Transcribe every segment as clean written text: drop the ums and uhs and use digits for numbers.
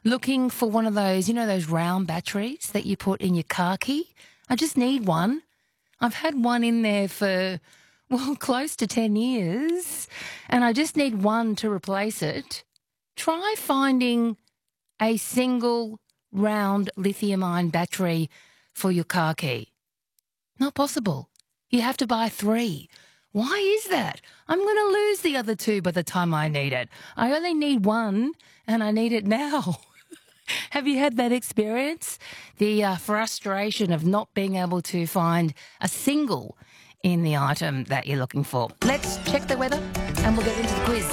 looking for one of those, those round batteries that you put in your car key. I just need one. I've had one in there for, close to 10 years, and I just need one to replace it. Try finding a single round lithium-ion battery for your car key. Not possible. You have to buy 3. Why is that? I'm going to lose the other 2 by the time I need it. I only need one, and I need it now. Have you had that experience? The frustration of not being able to find a single in the item that you're looking for. Let's check the weather, and we'll get into the quiz.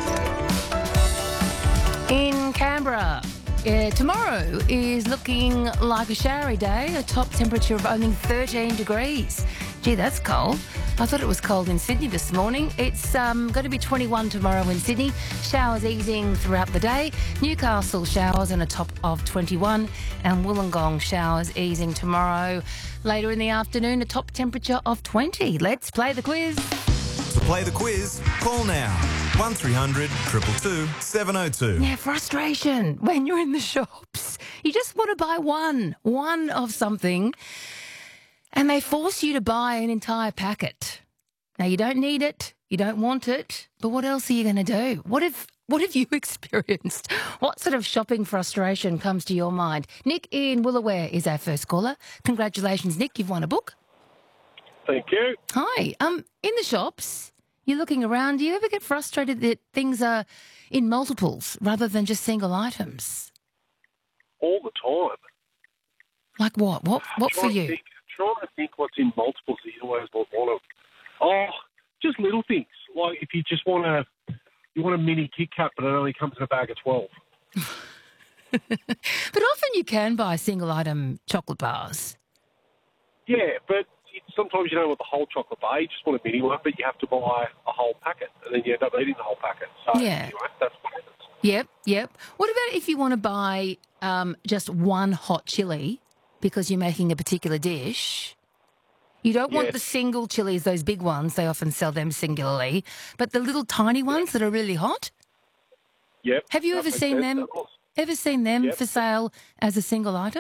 In Canberra, tomorrow is looking like a showery day, a top temperature of only 13 degrees. Gee, that's cold. I thought it was cold in Sydney this morning. It's going to be 21 tomorrow in Sydney. Showers easing throughout the day. Newcastle showers and a top of 21. And Wollongong showers easing tomorrow. Later in the afternoon, a top temperature of 20. Let's play the quiz. To play the quiz, call now. 1300 222 702. Yeah, frustration when you're in the shops. You just want to buy one of something, and they force you to buy an entire packet. Now, you don't need it, you don't want it, but what else are you going to do? What have you experienced? What sort of shopping frustration comes to your mind? Nick in Woolooware is our first caller. Congratulations, Nick, you've won a book. Thank you. Hi. In the shops, you're looking around. Do you ever get frustrated that things are in multiples rather than just single items? All the time. Like what? What for you? Trying to think what's in multiples that you always want of. Oh, just little things. Like if you just want a mini Kit Kat, but it only comes in a bag of 12. But often you can buy single item chocolate bars. Yeah, but sometimes you don't want the whole chocolate bar. You just want a mini one, but you have to buy a whole packet, and then you end up eating the whole packet. So yeah. Anyway, that's what happens. Yep. What about if you want to buy just one hot chili because you're making a particular dish? You don't want the single chilies, those big ones. They often sell them singularly. But the little tiny ones that are really hot? Yep. Have you ever seen them? For sale as a single item?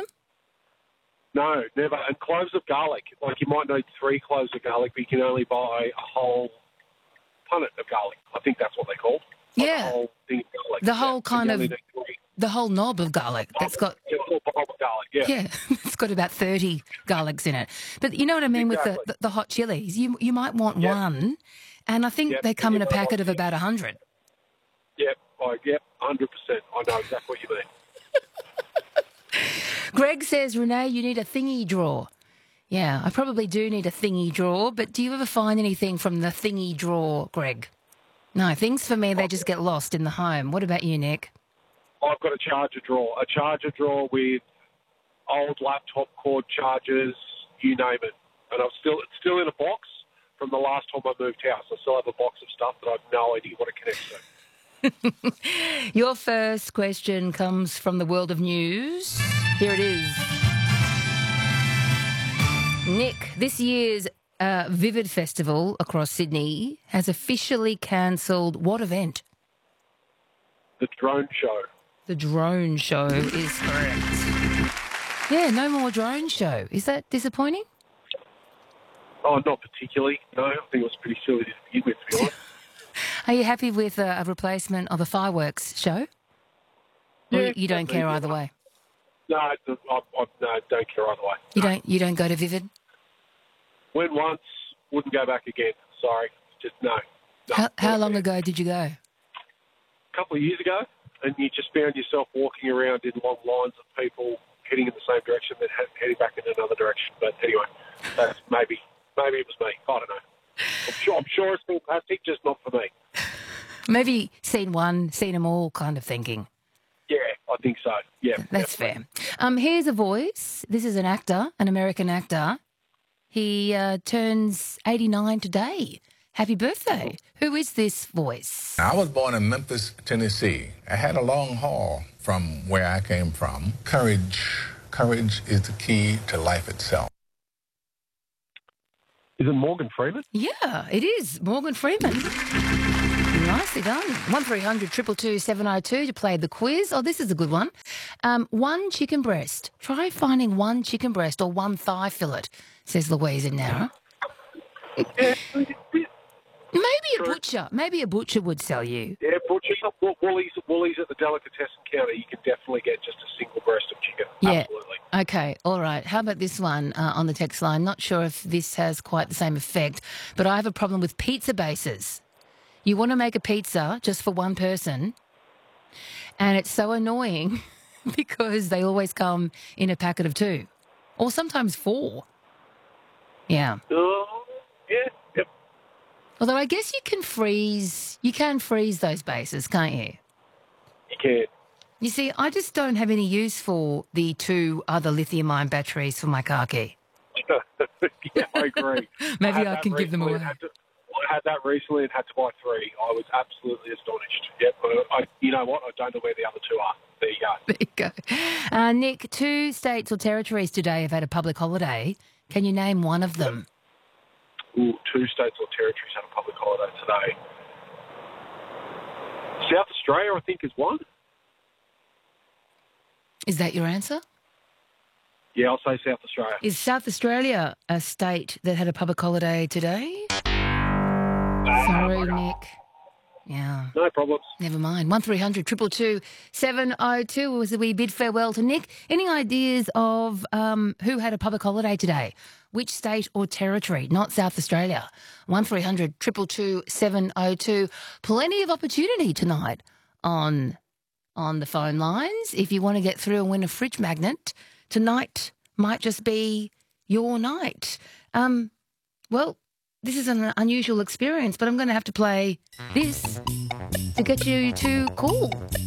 No, never. And cloves of garlic. Like you might need 3 cloves of garlic, but you can only buy a whole punnet of garlic. I think that's what they call. Like yeah. The whole thing of garlic. The whole the whole knob of garlic. That's got. The whole knob of garlic. Yeah, it's got about 30 garlics in it. But you know what I mean with the hot chilies? You might want one, and I think they come in a packet of about 100. Yep, 100%. I know exactly what you mean. Greg says, Renee, you need a thingy drawer. Yeah, I probably do need a thingy drawer, but do you ever find anything from the thingy drawer, Greg? No, things for me, they just get lost in the home. What about you, Nick? I've got a charger drawer with old laptop cord chargers, you name it. And it's still in a box from the last time I moved house. I still have a box of stuff that I have no idea what it connects to. Your first question comes from the world of news. Here it is. Nick, this year's Vivid Festival across Sydney has officially cancelled what event? The drone show. The drone show is correct. Yeah, no more drone show. Is that disappointing? Oh, not particularly. No, I think it was pretty silly to begin with, to be honest. Are you happy with a replacement of a fireworks show? Yeah, you don't care either way? No, I don't care either way. You don't go to Vivid? Went once, wouldn't go back again. Sorry, just no. How long ago did you go? A couple of years ago, and you just found yourself walking around in long lines of people heading in the same direction, then heading back in another direction. But anyway, that's maybe it was me. I don't know. I'm sure it's fantastic, just not for me. Maybe seen one, seen them all kind of thinking. Yeah, I think so. Yeah. That's fair. Here's a voice. This is an actor, an American actor. He turns 89 today. Happy birthday. Who is this voice? I was born in Memphis, Tennessee. I had a long haul from where I came from. Courage is the key to life itself. Is it Morgan Freeman? Yeah, it is. Morgan Freeman. Nicely done. 1300 222 702 to play the quiz. Oh, this is a good one. One chicken breast. Try finding one chicken breast or one thigh fillet, says Louise in Nowra. Maybe a butcher would sell you. Yeah, butchers, Woolies at the delicatessen counter, you can definitely get just a single breast of chicken. Yeah. Absolutely. Okay, all right. How about this one on the text line? Not sure if this has quite the same effect, but I have a problem with pizza bases. You want to make a pizza just for one person, and it's so annoying because they always come in a packet of 2 or sometimes 4. Yeah. Yeah, yep. Although I guess you can freeze those bases, can't you? You can. You see, I just don't have any use for the 2 other lithium-ion batteries for my car key. Yeah, I agree. Maybe I can give them away. I had that recently and had to buy 3. I was absolutely astonished. Yep. You know what? I don't know where the other 2 are. There you go. There you go. Nick, 2 states or territories today have had a public holiday. Can you name one of them? Ooh, 2 states or territories had a public holiday today. South Australia, I think, is one. Is that your answer? Yeah, I'll say South Australia. Is South Australia a state that had a public holiday today? Sorry, Nick. Yeah. No problems. Never mind. 1300 222 702 was a wee bid farewell to Nick. Any ideas of who had a public holiday today? Which state or territory? Not South Australia. 1300 222 702. Plenty of opportunity tonight on the phone lines. If you want to get through and win a fridge magnet, tonight might just be your night. Well, this is an unusual experience, but I'm going to have to play this to get you to call.